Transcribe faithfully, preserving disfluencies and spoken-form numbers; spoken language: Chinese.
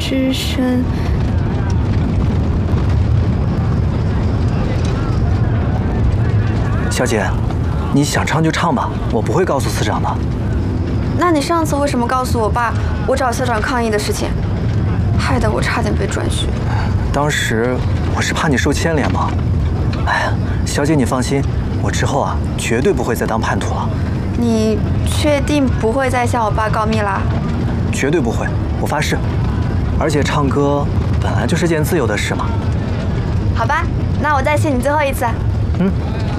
之身。 小姐，你想唱就唱吧，我不会告诉司长的。 那你上次为什么告诉我爸我找校长抗议的事情，害得我差点被转学？ 当时我是怕你受牵连嘛。哎呀，小姐你放心，我之后啊绝对不会再当叛徒了。 你确定不会再向我爸告密啦？ 绝对不会，我发誓。而且唱歌本来就是件自由的事嘛。 好吧，那我再谢你最后一次。 嗯。